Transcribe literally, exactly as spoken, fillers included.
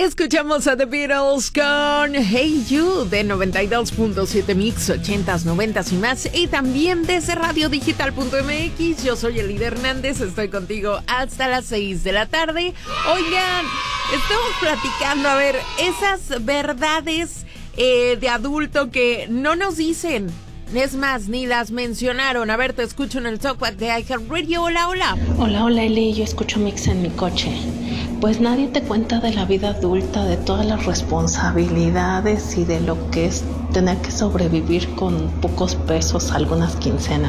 Escuchamos a The Beatles con Hey You de noventa y dos punto siete Mix, ochentas, noventas y más. Y también desde radio digital punto m x. Yo soy Elida Hernández, estoy contigo hasta las seis de la tarde. Oigan, estamos platicando, a ver, esas verdades eh, de adulto que no nos dicen. Es más, ni las mencionaron. A ver, te escucho en el Talkback de iHeartRadio. Hola, hola. Hola, hola, Eli. Yo escucho Mix en mi coche. Pues nadie te cuenta de la vida adulta, de todas las responsabilidades y de lo que es tener que sobrevivir con pocos pesos algunas quincenas.